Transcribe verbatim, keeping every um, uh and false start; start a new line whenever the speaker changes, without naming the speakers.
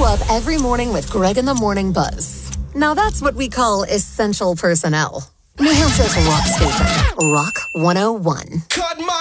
up every morning with Greg in the Morning Buzz. Now that's what we call essential personnel. New Hampshire's rock station, Rock one oh one.
Cut my